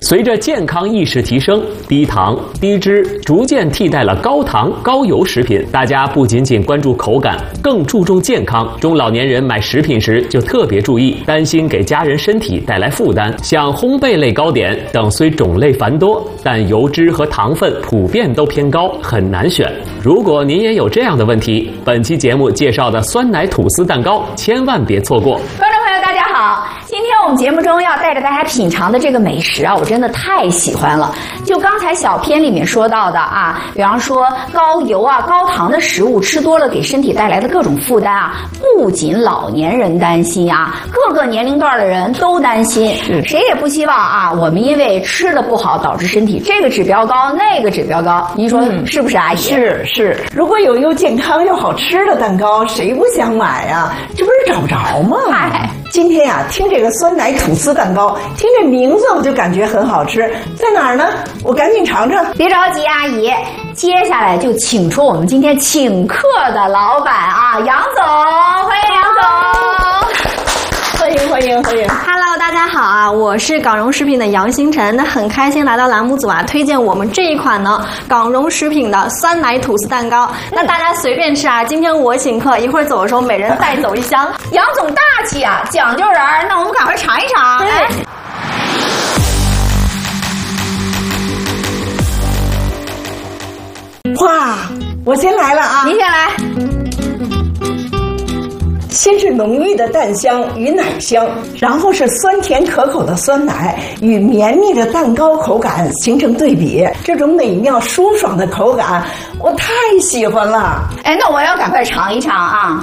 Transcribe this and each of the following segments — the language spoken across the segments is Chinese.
随着健康意识提升，低糖、低脂逐渐替代了高糖、高油食品。大家不仅仅关注口感，更注重健康。中老年人买食品时就特别注意，担心给家人身体带来负担。像烘焙类糕点等虽种类繁多，但油脂和糖分普遍都偏高，很难选。如果您也有这样的问题，本期节目介绍的酸奶吐司蛋糕千万别错过。 观众朋友大家好，今天我们节目中要带着大家品尝的这个美食啊，我真的太喜欢了。就刚才小片里面说到的啊，比方说高油啊、高糖的食物吃多了给身体带来的各种负担啊，不仅老年人担心啊，各个年龄段的人都担心。谁也不希望啊，我们因为吃的不好导致身体这个指标高那个指标高。您说是不是，阿姨？ 是，如果有又健康又好吃的蛋糕，谁不想买啊？这不是找不着吗？今天呀，听这个酸奶吐司蛋糕，听这名字我就感觉很好吃，在哪儿呢？我赶紧尝尝。 别着急，阿姨，接下来就请出我们今天请客的老板啊，杨总，欢迎杨总。 欢迎 Hello， 大家好啊，我是港荣食品的杨星辰，那很开心来到栏目组啊，推荐我们这一款呢港荣食品的酸奶吐司蛋糕。那大家随便吃啊，今天我请客，一会儿走的时候每人带走一箱。 杨总大气啊，讲究人，那我们赶快尝一尝。来， 哇，我先来了啊！ 您先来。 先是浓郁的蛋香与奶香，然后是酸甜可口的酸奶与绵密的蛋糕口感形成对比，这种美妙舒爽的口感我太喜欢了。 那我要赶快尝一尝啊。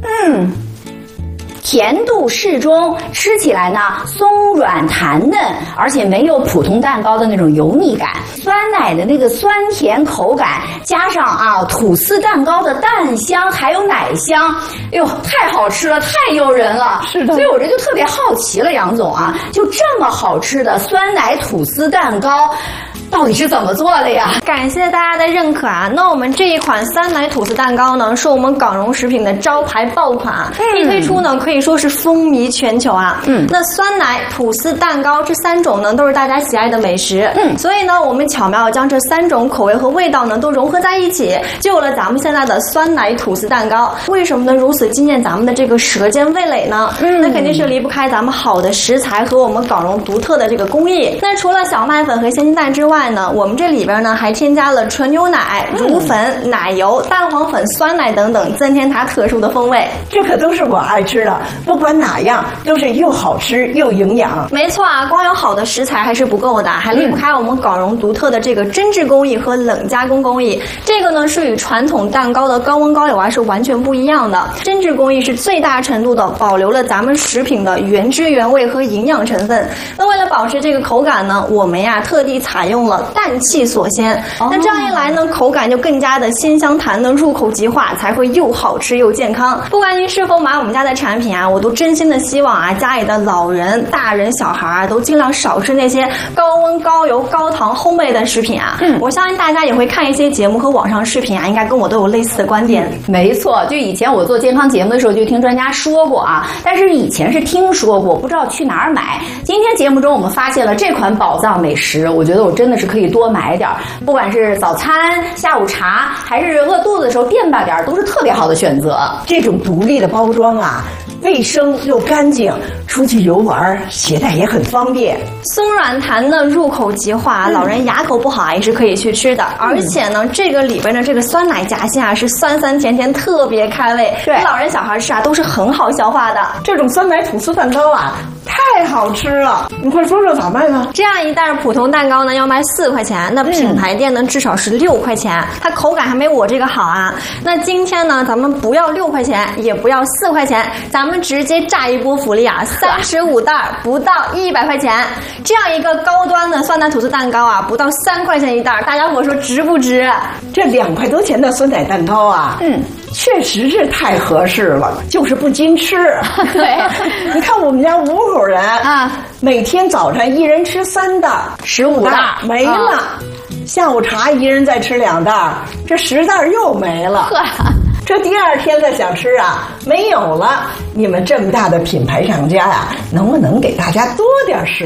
甜度适中，吃起来呢松软弹嫩，而且没有普通蛋糕的那种油腻感。酸奶的那个酸甜口感，加上啊吐司蛋糕的蛋香还有奶香，哎呦，太好吃了，太诱人了。 是的， 所以我这就特别好奇了，杨总啊，就这么好吃的酸奶吐司蛋糕，到底是怎么做的呀？ 感谢大家的认可啊！那我们这一款酸奶吐司蛋糕呢，是我们港荣食品的招牌爆款，一推出呢可以说是风靡全球啊。那酸奶吐司蛋糕这3种呢都是大家喜爱的美食，所以呢我们巧妙将这3种口味和味道呢都融合在一起，就有了咱们现在的酸奶吐司蛋糕。为什么呢如此惊艳咱们的这个舌尖味蕾呢？那肯定是离不开咱们好的食材和我们港荣独特的这个工艺。那除了小麦粉和鲜鸡蛋之外呢，我们这里边呢还添加了纯牛奶、乳粉、奶油、蛋黄粉、酸奶等等，增添它特殊的风味。 这可都是我爱吃的，不管哪样都是又好吃又营养。 没错啊，光有好的食材还是不够的，还离不开我们港荣独特的这个针制工艺和冷加工工艺。这个呢是与传统蛋糕的高温高柳啊是完全不一样的。针制工艺是最大程度的保留了咱们食品的原汁原味和营养成分。那为了保持这个口感呢，我们呀特地采用了氮气锁鲜，那这样一来呢，口感就更加的鲜香弹嫩，入口即化，才会又好吃又健康。不管您是否买我们家的产品啊，我都真心的希望啊，家里的老人、大人、小孩啊，都尽量少吃那些高温、高油、高糖烘焙的食品啊。我相信大家也会看一些节目和网上视频啊，应该跟我都有类似的观点。 没错，就以前我做健康节目的时候，就听专家说过啊，但是以前是听说过，不知道去哪儿买。今天节目中我们发现了这款宝藏美食，我觉得我真的是可以多买点，不管是早餐、下午茶，还是饿肚子的时候垫吧点，都是特别好的选择。 这种独立的包装啊，卫生又干净，出去游玩携带也很方便。 松软弹嫩，入口即化，老人牙口不好也是可以去吃的。而且呢，这个里边的这个酸奶夹心啊，是酸酸甜甜，特别开胃。对，老人小孩吃啊都是很好消化的。 这种酸奶吐司蛋糕啊，太好吃了！你快说说咋卖呢？ 这样一袋普通蛋糕呢要卖4块钱，那品牌店呢至少是6块钱，它口感还没我这个好啊。那今天呢，咱们不要6块钱，也不要4块钱，咱们直接炸一波福利啊，35袋不到100块钱。这样一个高端的酸奶吐司蛋糕啊，不到3块钱一袋，大家伙说值不值？ 这2块多钱的酸奶蛋糕啊，确实是太合适了，就是不禁吃。 对， 你看我们家5口人啊，每天早上一人吃3袋，15袋没了。下午茶一人再吃2袋，这10袋又没了。这第2天再想吃啊，没有了。你们这么大的品牌厂家呀，能不能给大家多点食